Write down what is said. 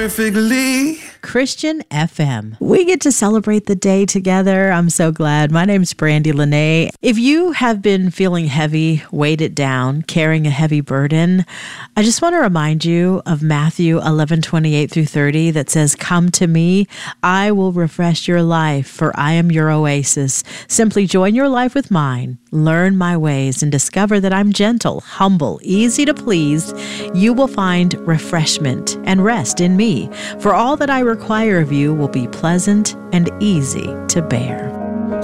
perfectly. Christian FM. We get to celebrate the day together. I'm so glad. My name's Brandy Lene. If you have been feeling heavy, weighted down, carrying a heavy burden, I just want to remind you of Matthew 11:28-30 that says, "Come to me, I will refresh your life, for I am your oasis. Simply join your life with mine, learn my ways, and discover that I'm gentle, humble, easy to please. You will find refreshment and rest in me, for all that I require of you will be pleasant and easy to bear."